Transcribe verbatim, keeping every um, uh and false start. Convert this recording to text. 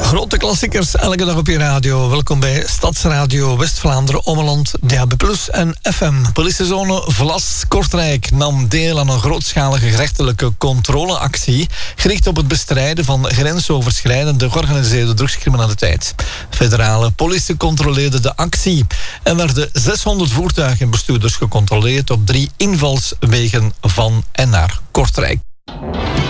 Grote klassiekers elke dag op je radio. Welkom bij Stadsradio West-Vlaanderen, Ommeland, D A B plus en F M. Politiezone Vlas-Kortrijk nam deel aan een grootschalige gerechtelijke controleactie gericht op het bestrijden van grensoverschrijdende georganiseerde drugscriminaliteit. Federale politie controleerde de actie en werden zeshonderd voertuigen en bestuurders gecontroleerd op drie invalswegen van en naar Kortrijk.